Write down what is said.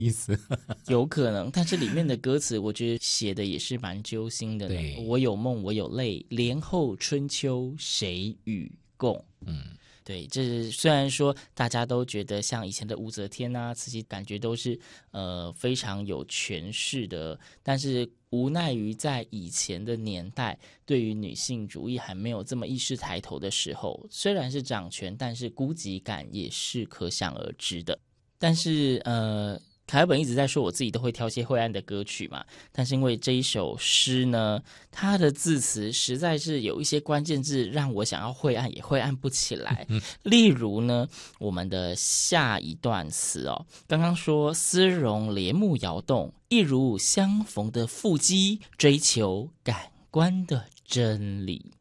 意思。 有可能，但是里面的歌词我觉得写的也是蛮揪心的呢。 对， 我有梦，我有泪，连后春秋谁与共？对，这是虽然说大家都觉得像以前的武则天啊、慈禧，感觉都是非常有权势的，但是无奈于在以前的年代，对于女性主义还没有这么意识抬头的时候，虽然是掌权，但是孤寂感也是可想而知的。但是凯尔本一直在说我自己都会挑些灰暗的歌曲嘛，但是因为这一首诗呢，它的字词实在是有一些关键字让我想要晦暗也晦暗不起来。例如呢，我们的下一段词哦，刚刚说丝绒帘幕摇动，一如相逢的腹肌，追求感官的真理。